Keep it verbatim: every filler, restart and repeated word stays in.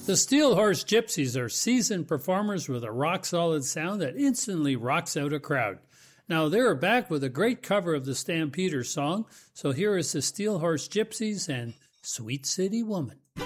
The Steel Horse Gypsies are seasoned performers with a rock-solid sound that instantly rocks out a crowd. Now, they're back with a great cover of the Stampeders song, so here is the Steel Horse Gypsies and Sweet City Woman.